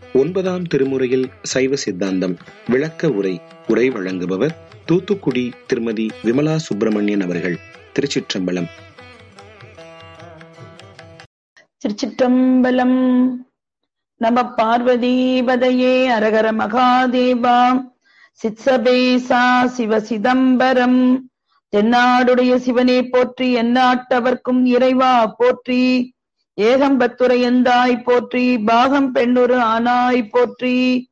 9ஆம் திருமுறையில் சைவ சித்தாந்தம் விளக்க உரை. உரை வழங்குபவர் தூத்துக்குடி திருமதி விமலா சுப்பிரமணியன் அவர்கள். திருச்சிற்றம்பலம். திருச்சிற்றம்பலம். நம பார்வதீபதையே அரகர மகாதேவா. சித்சபேசா சிவ சிதம்பரம். தென்னாடுடைய சிவனே போற்றி, எந்நாட்டவர்க்கும் இறைவா போற்றி. ஏகம்பத்துரை எந்தாய் போற்றி, பாகம் பெண்ணுரு ஆனாய் போற்றி.